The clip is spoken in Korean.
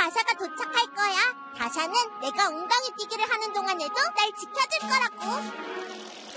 다샤가 도착할 거야. 다샤는 내가 웅덩이 뛰기를 하는 동안에도 날 지켜줄 거라고.